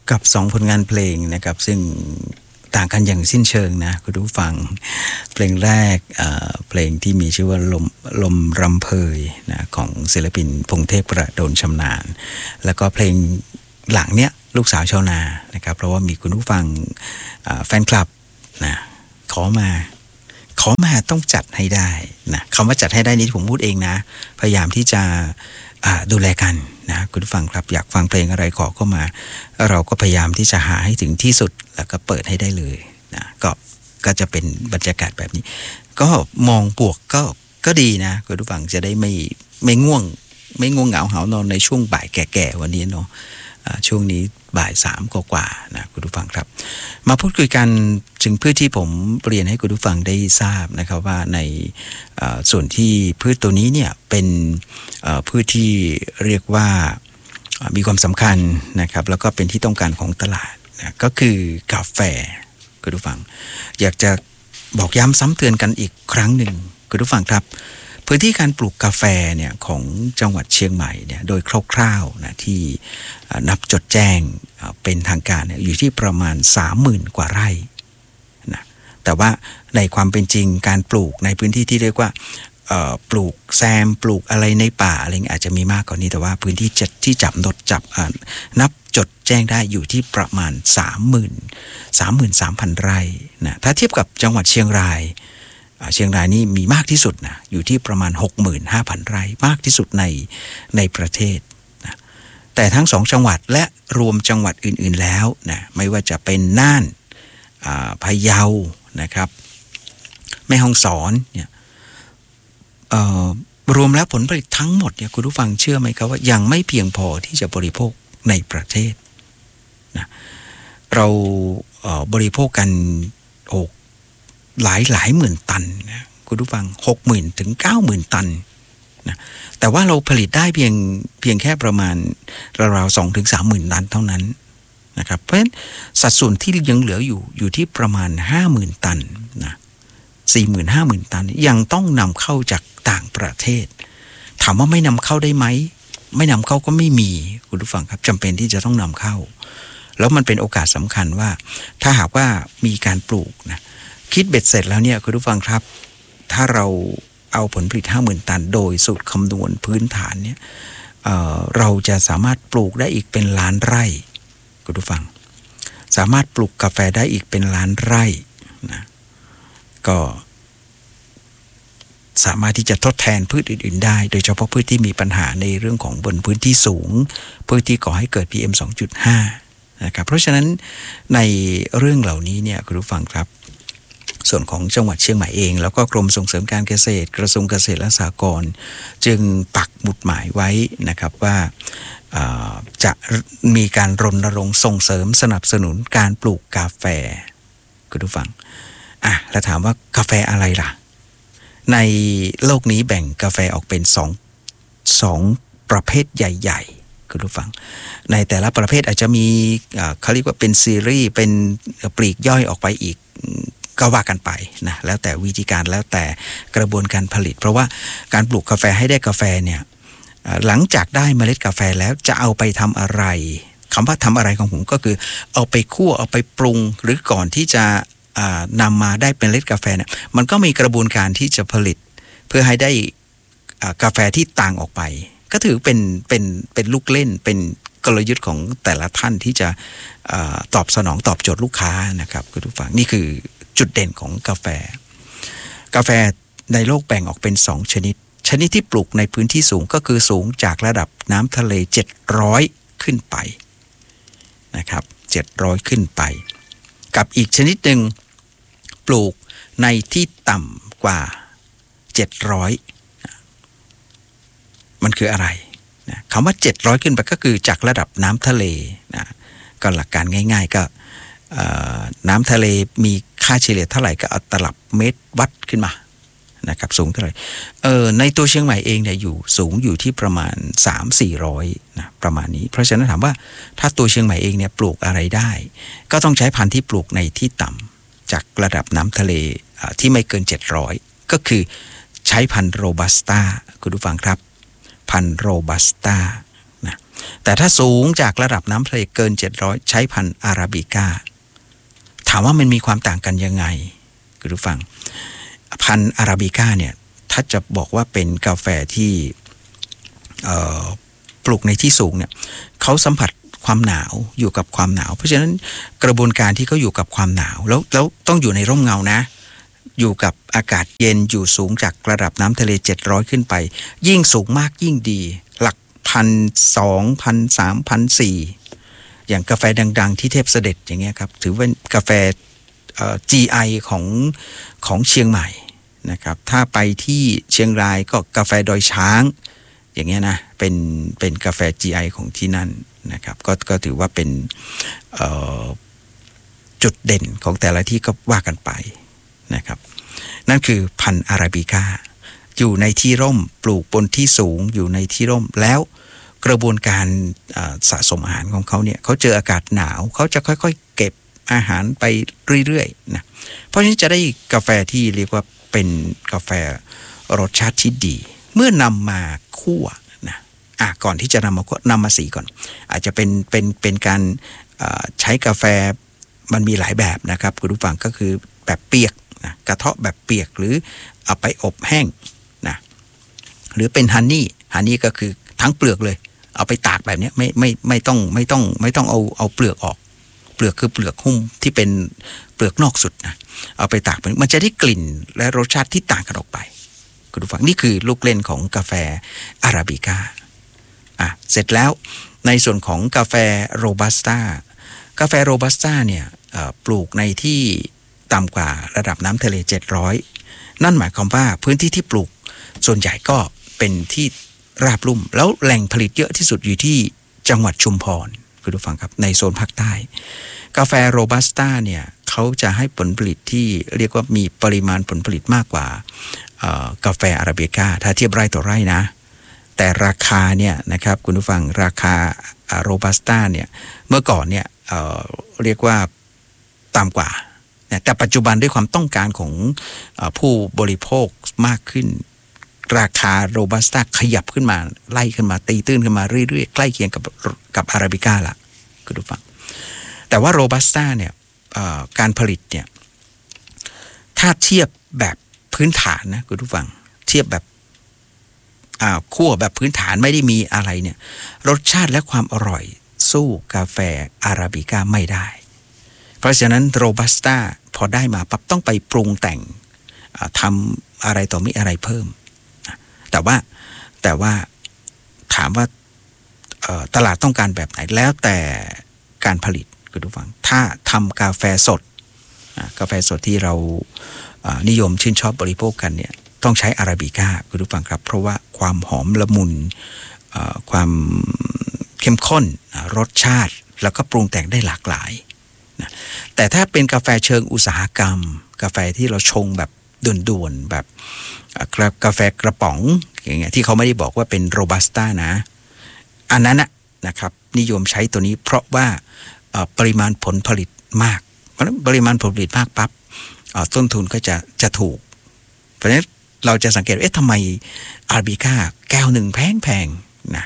กับ2ผลงานเพลงนะครับซึ่งต่างกันอย่างสิ้นเชิงนะคุณผู้ฟังเพลงแรกเพลงที่มีชื่อว่าลมรำเพยนะของศิลปินพงษ์เทพประโดนชำนาญแล้วก็เพลงหลังเนี้ยลูกสาวชาวนานะครับเพราะว่ามีคุณผู้ฟังแฟนคลับนะขอมาต้องจัดให้ได้นะคำว่าจัดให้ได้นี้ผมพูดเองนะพยายามที่จะดูแลกันนะคุณผู้ฟังครับอยากฟังเพลงอะไรขอเข้ามาเราก็พยายามที่จะหาให้ถึงที่สุดแล้วก็เปิดให้ได้เลยนะก็จะเป็นบรรยากาศแบบนี้ก็มองบวกก็ดีนะคุณผู้ฟังจะได้ไม่ง่วงเหงาหานอนในช่วงบ่ายแก่ๆวันนี้เนาะช่วงนี้บ่าย3กว่าๆนะคุณผู้ฟังครับมาพูดคุยกันจึงเพื่อที่ผมเรียนให้คุณผู้ฟังได้ทราบนะครับว่าในส่วนที่พืชตัวนี้เนี่ยเป็นพืชที่เรียกว่ามีความสำคัญนะครับแล้วก็เป็นที่ต้องการของตลาดนะก็คือกาแฟคุณผู้ฟังอยากจะบอกย้ำซ้ำเตือนกันอีกครั้งหนึ่งคุณผู้ฟังครับพื้นที่การปลูกกาแฟเนี่ยของจังหวัดเชียงใหม่เนี่ยโดยคร่าวๆนะที่นับจดแจ้งเป็นทางการเนี่ยอยู่ที่ประมาณ 30,000 กว่าไร่นะแต่ว่าในความเป็นจริงการปลูกในพื้นที่ที่เรียกว่าปลูกแซมปลูกอะไรในป่าอะไรอาจจะมีมากกว่านี้แต่ว่าพื้นที่ที่นับจดแจ้งได้อยู่ที่ประมาณ 33,000 ไร่นะถ้าเทียบกับจังหวัดเชียงรายนี่มีมากที่สุดนะอยู่ที่ประมาณ 65,000 ไร่มากที่สุดในประเทศนะแต่ทั้ง2จังหวัดและรวมจังหวัดอื่นๆแล้วนะไม่ว่าจะเป็นน่านพะเยานะครับแม่ฮ่องสอนเนี่ยรวมแล้วผลผลิตทั้งหมดเนี่ยคุณผู้ฟังเชื่อไหมครับว่ายังไม่เพียงพอที่จะบริโภคในประเทศนะเราบริโภคกันหลายหมื่นตันนะคุณผู้ฟัง 60,000 ถึง 90,000 ตันนะแต่ว่าเราผลิตได้เพียงแค่ประมาณราวๆ 2 ถึง 30,000 ตันเท่านั้นนะครับเพราะฉะนั้นสัดส่วนที่ยังเหลืออยู่ที่ประมาณ 50,000 ตันนะ 40,000-50,000 ตันยังต้องนำเข้าจากต่างประเทศถามว่าไม่นำเข้าได้ไหมไม่นำเข้าก็ไม่มีคุณผู้ฟังครับจำเป็นที่จะต้องนำเข้าแล้วมันเป็นโอกาสสำคัญว่าถ้าหากว่ามีการปลูกนะคิดเบ็ดเสร็จแล้วเนี่ยคุณผู้ฟังครับถ้าเราเอาผลผลิต 50,000 ตันโดยสูตรคำนวณพื้นฐานเนี่ยเราจะสามารถปลูกได้อีกเป็นล้านไร่คุณผู้ฟังสามารถปลูกกาแฟได้อีกเป็นล้านไร่นะก็สามารถที่จะทดแทนพืชอื่นๆได้โดยเฉพาะพืชที่มีปัญหาในเรื่องของบนพื้นที่สูงพืชที่ก่อให้เกิด PM 2.5 นะครับเพราะฉะนั้นในเรื่องเหล่านี้เนี่ยคุณผู้ฟังครับส่วนของจังหวัดเชียงใหม่เองแล้วก็กรมส่งเสริมการเกษตรกระทรวงเกษตรและสหกรณ์จึงปักหมุดหมายไว้นะครับว่าจะมีการรณรงค์ส่งเสริมสนับสนุนการปลูกกาแฟคุณผู้ฟังแล้วถามว่ากาแฟอะไรล่ะในโลกนี้แบ่งกาแฟออกเป็น2ประเภทใหญ่ๆคุณผู้ฟังในแต่ละประเภทอาจจะมีเขาเรียกว่าเป็นซีรีส์เป็นปลีกย่อยออกไปอีกก็ว่ากันไปนะแล้วแต่วิธีการแล้วแต่กระบวนการผลิตเพราะว่าการปลูกกาแฟให้ได้กาแฟเนี่ยหลังจากได้เมล็ดกาแฟแล้วจะเอาไปทำอะไรคำว่าทำอะไรของผมก็คือเอาไปคั่วเอาไปปรุงหรือก่อนที่จะนำมาได้เป็นเมล็ดกาแฟเนี่ยมันก็มีกระบวนการที่จะผลิตเพื่อให้ได้กาแฟที่ต่างออกไปก็ถือเป็นลูกเล่นเป็นกลยุทธ์ของแต่ละท่านที่จะตอบสนองตอบโจทย์ลูกค้านะครับคุณผู้ฟังนี่คือจุดเด่นของกาแฟในโลกแบ่งออกเป็น2ชนิดที่ปลูกในพื้นที่สูงก็คือสูงจากระดับน้ำทะเล700ขึ้นไปนะครับ700ขึ้นไปกับอีกชนิดหนึ่งปลูกในที่ต่ำกว่า700มันคืออะไรนะคำว่า700ขึ้นไปก็คือจากระดับน้ำทะเลนะก็หลักการง่ายๆก็น้ำทะเลมีค่าเฉลี่ยเท่าไหร่ก็เอาตลับเมตรวัดขึ้นมานะครับสูงเท่าไหร่ในตัวเชียงใหม่เองเนี่ยสูงอยู่ที่ประมาณ 3-400 นะประมาณนี้เพราะฉะนั้นถามว่าถ้าตัวเชียงใหม่เองเนี่ยปลูกอะไรได้ก็ต้องใช้พันธุ์ที่ปลูกในที่ต่ำจากระดับน้ำทะเลที่ไม่เกิน700ก็คือใช้พันธุ์โรบัสต้าคุณผู้ฟังครับพันธุ์โรบัสต้านะแต่ถ้าสูงจากระดับน้ำทะเลเกิน700ใช้พันธุ์อาราบิก้าถามว่ามันมีความต่างกันยังไงคุณผู้ฟังพันธุ์อาราบิก้าเนี่ยถ้าจะบอกว่าเป็นกาแฟที่ปลูกในที่สูงเนี่ยเขาสัมผัสความหนาวอยู่กับความหนาวเพราะฉะนั้นกระบวนการที่เขาอยู่กับความหนาวแล้วต้องอยู่ในร่มเงานะอยู่กับอากาศเย็นอยู่สูงจากระดับน้ำทะเล700ขึ้นไปยิ่งสูงมากยิ่งดีหลัก1,200 1,300 1,400อย่างกาแฟดังๆที่เทพเสด็จอย่างเงี้ยครับถือเป็นกาแฟGI ของเชียงใหม่นะครับถ้าไปที่เชียงรายก็กาแฟดอยช้างอย่างเงี้ยนะเป็นกาแฟ GI ของที่นั่นนะครับก็ถือว่าเป็นจุดเด่นของแต่ละที่ก็ว่ากันไปนะครับนั่นคือพันธุ์อาราบิก้าอยู่ในที่ร่มปลูกบนที่สูงอยู่ในที่ร่มแล้วกระบวนการสะสมอาหารของเขาเนี่ยเขาเจออากาศหนาวเขาจะค่อยๆเก็บอาหารไปเรื่อยๆนะเพราะฉะนั้นจะได้กาแฟที่เรียกว่าเป็นกาแฟรสชาติที่ดีเมื่อนำมาคั่วนะก่อนที่จะนำมาสีก่อนอาจจะเป็นการใช้กาแฟมันมีหลายแบบนะครับคุณผู้ฟังก็คือแบบเปียกนะกระเทาะแบบเปียกหรือเอาไปอบแห้งนะหรือเป็นฮันนี่ก็คือทั้งเปลือกเลยเอาไปตากแบบนี้ไม่ต้องเอาเปลือกออกเปลือกคือเปลือกหุ้มที่เป็นเปลือกนอกสุดนะเอาไปตากมันจะได้กลิ่นและรสชาติที่ต่างกันออกไปคุณผู้ฟังนี่คือลูกเล่นของกาแฟอาราบิก้าเสร็จแล้วในส่วนของกาแฟโรบัสต้าเนี่ยปลูกในที่ต่ำกว่าระดับน้ำทะเล700นั่นหมายความว่าพื้นที่ที่ปลูกส่วนใหญ่ก็เป็นที่ราบลุ่มแล้วแหล่งผลิตเยอะที่สุดอยู่ที่จังหวัดชุมพรคุณผู้ฟังครับในโซนภาคใต้กาแฟโรบัสต้าเนี่ยเขาจะให้ผลผลิตที่เรียกว่ามีปริมาณผลผลิตมากกว่ากาแฟอาราบิก้าถ้าเทียบไร่ต่อไร่นะแต่ราคาเนี่ยนะครับคุณผู้ฟังราคาโรบัสต้าเนี่ยเมื่อก่อนเนี่ยเรียกว่าต่ำกว่าแต่ปัจจุบันด้วยความต้องการของผู้บริโภคมากขึ้นราคาโรบัสต้าขยับขึ้นมาไล่ขึ้นมาตีตื้นขึ้นมาเรื่อยๆใกล้เคียงกับอาราบิก้าละคุณผู้ฟังแต่ว่าโรบัสต้าเนี่ยการผลิตเนี่ยถ้าเทียบแบบพื้นฐานนะคุณผู้ฟังเทียบแบบคั่วแบบพื้นฐานไม่ได้มีอะไรเนี่ยรสชาติและความอร่อยสู้กาแฟอาราบิก้าไม่ได้เพราะฉะนั้นโรบัสต้าพอได้มาปั๊บต้องไปปรุงแต่งทำอะไรต่อมีอะไรเพิ่มแต่ว่าถามว่าตลาดต้องการแบบไหนแล้วแต่การผลิตคุณผู้ฟังถ้าทำกาแฟสดที่เรานิยมชื่นชอบบริโภคกันเนี่ยต้องใช้อาราบิก้าคุณผู้ฟังครับเพราะว่าความหอมละมุนความเข้มข้นรสชาติแล้วก็ปรุงแต่งได้หลากหลายนะแต่ถ้าเป็นกาแฟเชิงอุตสาหกรรมกาแฟที่เราชงแบบด่วนๆแบบกาแฟกระป๋องอย่างเงี้ยที่เขาไม่ได้บอกว่าเป็นโรบัสต้านะอันนั้นนะครับนิยมใช้ตัวนี้เพราะว่าปริมาณผลผลิตมากเพราะฉะนั้นปริมาณผลผลิตมากปั๊บต้นทุนก็จะถูกเพราะฉะนั้นเราจะสังเกตทำไมอาราบิก้าแก้วหนึ่งแพงนะ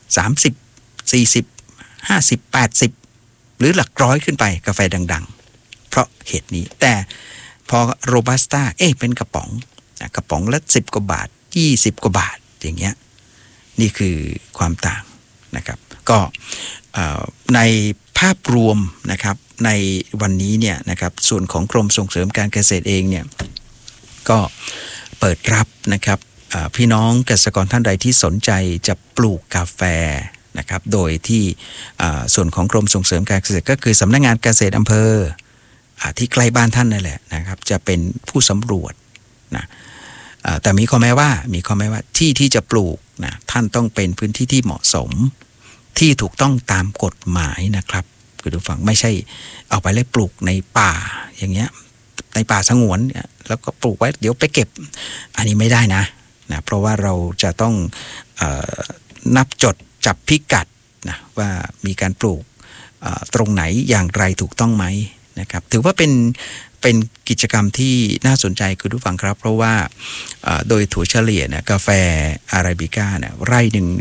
30 40 50 80หรือหลักร้อยขึ้นไปกาแฟดังๆเพราะเหตุนี้แต่พอโรบัสต้าเป็นกระป๋องละ10 กว่าบาท20 กว่าบาทอย่างเงี้ยนี่คือความต่างนะครับก็ในภาพรวมนะครับในวันนี้เนี่ยนะครับส่วนของกรมส่งเสริมการเกษตรเองเนี่ยก็เปิดรับนะครับพี่น้องเกษตรกรท่านใดที่สนใจจะปลูกกาแฟนะครับโดยที่ส่วนของกรมส่งเสริมการเกษตรก็คือสำนักงานเกษตรอำเภอที่ใกล้บ้านท่านนั่นแหละนะครับจะเป็นผู้สำรวจนะแต่มีข้อแม้ว่าที่จะปลูกนะท่านต้องเป็นพื้นที่ที่เหมาะสมที่ถูกต้องตามกฎหมายนะครับคือดูฟังไม่ใช่เอาไปแล้วปลูกในป่าอย่างเงี้ยในป่าสงวนแล้วก็ปลูกไว้เดี๋ยวไปเก็บอันนี้ไม่ได้นะเพราะว่าเราจะต้องนับจดจับพิกัดนะว่ามีการปลูกตรงไหนอย่างไรถูกต้องไหมนะครับถือว่าเป็นกิจกรรมที่น่าสนใจคุณผู้ฟังครับเพราะว่าโดยถั่วเฉลี่ยนะกาแฟอาราบิก้าเนี่ยไร่หนึ่งเนี่ย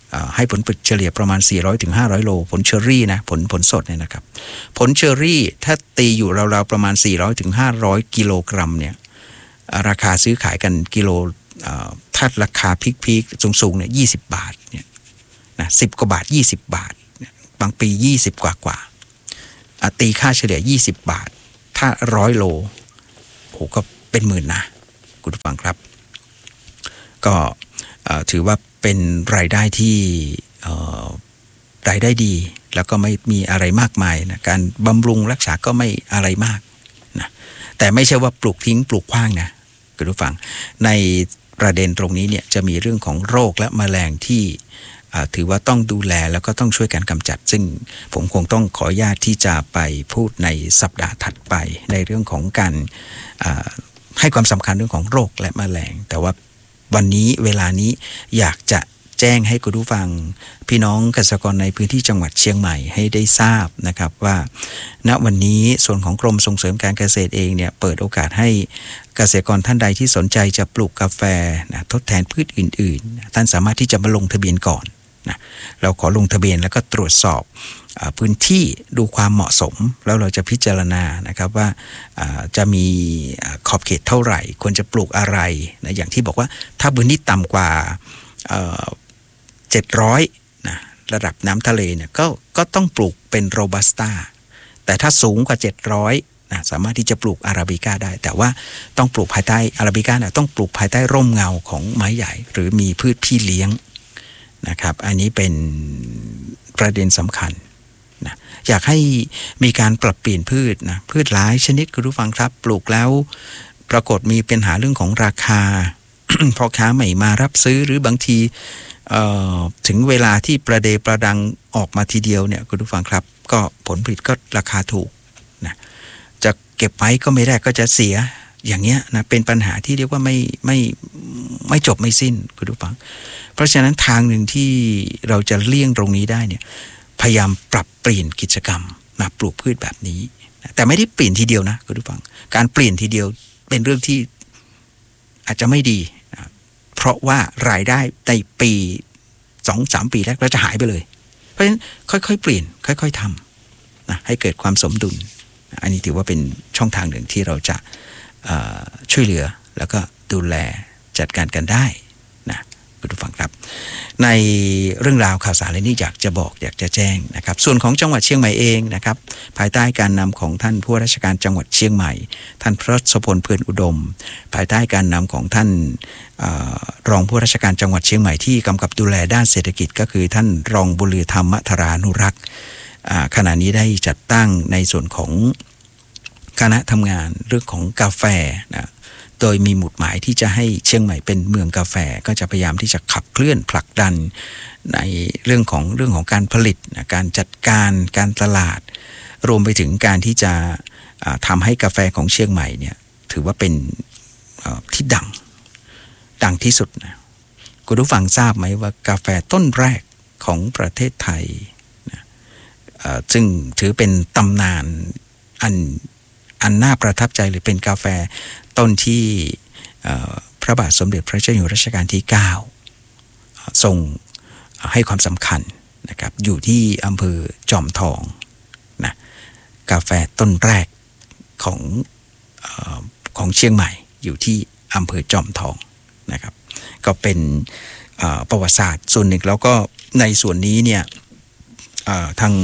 ให้ผลผลิตเฉลี่ยประมาณ400ถึง500โลผลเชอรี่นะผลสดเนี่ยนะครับผลเชอรี่ถ้าตีอยู่ราวๆประมาณ400ถึง500กิโลกรัมเนี่ยราคาซื้อขายกันกิโลถ้าราคาพีคๆสูงๆเนี่ย20 บาทเนี่ยนะ10 กว่าบาท20 บาทบางปี20 กว่าตีค่าเฉลี่ย20 บาทถ้า100 โลโหก็เป็นหมื่นนะคุณผู้ฟังครับก็ถือว่าเป็นรายได้ที่รายได้ดีแล้วก็ไม่มีอะไรมากมายนะการบำรุงรักษาก็ไม่อะไรมากนะแต่ไม่ใช่ว่าปลูกทิ้งปลูกขว้างนะคุณผู้ฟังในประเด็นตรงนี้เนี่ยจะมีเรื่องของโรคและแมลงที่ถือว่าต้องดูแลแล้วก็ต้องช่วยกันกำจัดซึ่งผมคงต้องขออนุญาตที่จะไปพูดในสัปดาห์ถัดไปในเรื่องของการให้ความสำคัญเรื่องของโรคและแมลงแต่ว่าวันนี้เวลานี้อยากจะแจ้งให้คุณผู้ฟังพี่น้องเกษตรกรในพื้นที่จังหวัดเชียงใหม่ให้ได้ทราบนะครับว่าณวันนี้ส่วนของกรมส่งเสริมการเกษตรเองเนี่ยเปิดโอกาสให้เกษตรกรท่านใดที่สนใจจะปลูกกาแฟนะทดแทนพืชอื่นๆท่านสามารถที่จะมาลงทะเบียนก่อนนะเราขอลงทะเบียนแล้วก็ตรวจสอบพื้นที่ดูความเหมาะสมแล้วเราจะพิจารณานะครับว่าจะมีขอบเขตเท่าไหร่ควรจะปลูกอะไรนะอย่างที่บอกว่าถ้าพื้นที่ต่ำกว่า700นะระดับน้ำทะเลเนี่ยก็ต้องปลูกเป็นโรบัสต้าแต่ถ้าสูงกว่า700นะสามารถที่จะปลูกอาราบิก้าได้แต่ว่าต้องปลูกภายใต้อาราบิก้าเนี่ยต้องปลูกภายใต้ร่มเงาของไม้ใหญ่หรือมีพืชพี่เลี้ยงนะครับอันนี้เป็นประเด็นสำคัญนะอยากให้มีการปรับเปลี่ยนพืชนะพืชหลายชนิดคุณผู้ฟังครับปลูกแล้วปรากฏมีปัญหาเรื่องของราคา พ่อค้าไม่มารับซื้อหรือบางทีถึงเวลาที่ประเดประดังออกมาทีเดียวเนี่ยคุณผู้ฟังครับก็ผลผลิตก็ราคาถูกนะจะเก็บไว้ก็ไม่ได้ก็จะเสียอย่างเงี้ยนะเป็นปัญหาที่เรียกว่าไม่จบไม่สิ้นคุณผู้ฟังเพราะฉะนั้นทางหนึ่งที่เราจะเลี่ยงตรงนี้ได้เนี่ยพยายามปรับเปลี่ยนกิจกรรมมาปลูกพืชแบบนี้แต่ไม่ได้เปลี่ยนทีเดียวนะคุณผู้ฟังการเปลี่ยนทีเดียวเป็นเรื่องที่อาจจะไม่ดีนะเพราะว่ารายได้ในปี 2-3 ปีแรกเราจะหายไปเลยเพราะฉะนั้นค่อยๆเปลี่ยนค่อยๆทำนะให้เกิดความสมดุลอันนี้ถือว่าเป็นช่องทางหนึ่งที่เราจะช่วยเหลือแล้วก็ดูแลจัดการกันได้นะคุณผู้ฟังครับในเรื่องราวข่าวสารอะไรนี้อยากจะแจ้งนะครับส่วนของจังหวัดเชียงใหม่เองนะครับภายใต้การนำของท่านผู้ว่าราชการจังหวัดเชียงใหม่ท่านพระศพลเพื่อนอุดมภายใต้การนำของท่านรองผู้ว่าราชการจังหวัดเชียงใหม่ที่กำกับดูแลด้านเศรษฐกิจก็คือท่านรองบุญลือธรรมธรานุรักษ์ขณะนี้ได้จัดตั้งในส่วนของคณะทำงานเรื่องของกาแฟนะโดยมีหมุดหมายที่จะให้เชียงใหม่เป็นเมืองกาแฟก็จะพยายามที่จะขับเคลื่อนผลักดันในเรื่องของการผลิตการจัดการตลาดรวมไปถึงการที่จะทำให้กาแฟของเชียงใหม่เนี่ยถือว่าเป็นที่ดังที่สุดนะคุณผู้ฟังทราบไหมว่ากาแฟต้นแรกของประเทศไทยนะซึ่งถือเป็นตำนานอันน่าประทับใจเลยเป็นกาแฟต้นที่พระบาทสมเด็จพระเจ้าอยู่หัวรัชกาลที่9ทรงให้ความสำคัญนะครับอยู่ที่อำเภอจอมทองนะกาแฟต้นแรกของเชียงใหม่อยู่ที่อำเภอจอมทองนะครับก็เป็นประวัติศาสตร์ส่วนหนึ่งแล้วก็ในส่วนนี้เนี่ยทาง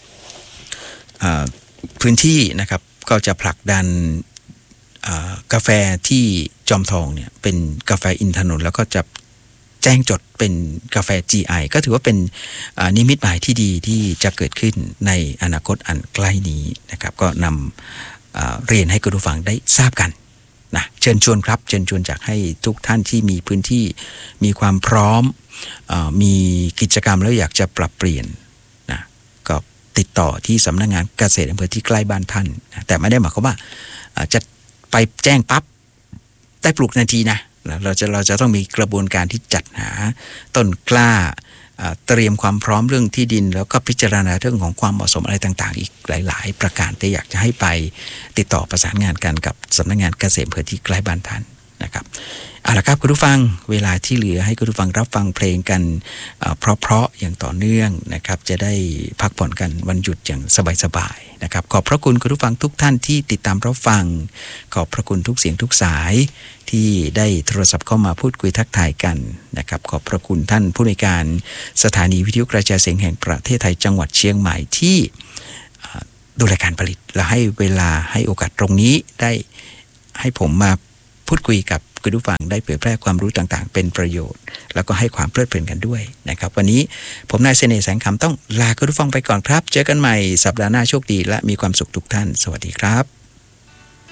พื้นที่นะครับก็จะผลักดันกาแฟที่จอมทองเนี่ยเป็นกาแฟอินทนนท์แล้วก็จะแจ้งจดเป็นกาแฟ GI ก็ถือว่าเป็นนิมิตหมายที่ดีที่จะเกิดขึ้นในอนาคตอันใกล้นี้นะครับก็นำเรียนให้คุณผู้ฟังได้ทราบกันนะเชิญชวนครับเชิญชวนจากให้ทุกท่านที่มีพื้นที่มีความพร้อมมีกิจกรรมแล้วอยากจะปรับเปลี่ยนนะก็ติดต่อที่สำนักงานเกษตรอำเภอที่ใกล้บ้านท่านนะแต่ไม่ได้หมายความว่าจะไปแจ้งปั๊บได้ปลูกทันทีนะเราจะต้องมีกระบวนการที่จัดหาต้นกล้าเตรียมความพร้อมเรื่องที่ดินแล้วก็พิจารณาเรื่องของความเหมาะสมอะไรต่างๆอีกหลายๆประการแต่อยากจะให้ไปติดต่อประสานงานกันกับสำนักงานเกษตรอำเภอที่ใกล้บ้านท่านนะครับเอาละครับคุณผู้ฟังเวลาที่เหลือให้คุณผู้ฟังรับฟังเพลงกันเพราะๆอย่างต่อเนื่องนะครับจะได้พักผ่อนกันวันหยุดอย่างสบายๆนะครับขอบพระคุณคุณผู้ฟังทุกท่านที่ติดตามรับฟังขอบพระคุณทุกเสียงทุกสายที่ได้โทรศัพท์เข้ามาพูดคุยทักทายกันนะครับขอบพระคุณท่านผู้ในการสถานีวิทยุกระจายเสียงแห่งประเทศไทยจังหวัดเชียงใหม่ที่ดูแลการผลิตและให้เวลาให้โอกาสตรงนี้ได้ให้ผมมาพูดคุยกับคุณผู้ฟังได้เผยแพร่ความรู้ต่างๆเป็นประโยชน์แล้วก็ให้ความเพลิดเพลินกันด้วยนะครับวันนี้ผมนายเสน่ห์แสงคำต้องลาคุณผู้ฟังไปก่อนครับเจอกันใหม่สัปดาห์หน้าโชคดีและมีความสุขทุกท่านสวัสดีครับ